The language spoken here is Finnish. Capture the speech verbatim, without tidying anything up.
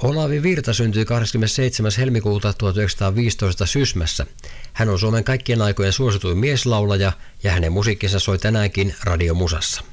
Olavi Virta syntyi kahdeskymmenesseitsemäs helmikuuta tuhatyhdeksänsataaviisitoista Sysmässä. Hän on Suomen kaikkien aikojen suosituin mieslaulaja ja hänen musiikkinsa soi tänäänkin radiomusassa.